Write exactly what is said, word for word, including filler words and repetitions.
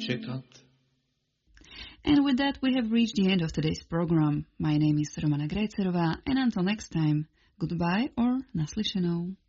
čekat. And with that, we have reached the end of today's program. My name is Romana Grejcerová, and until next time, goodbye or naslyšenou.